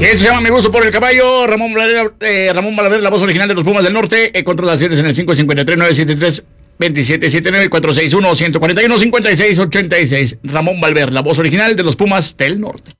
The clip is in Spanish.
Esto se llama Mi Gusto por el Caballo. Ramón Valverde, la voz original de los Pumas del Norte. Contrataciones en el 553-973-2779 461-141-5686. Ramón Valverde, la voz original de los Pumas del Norte.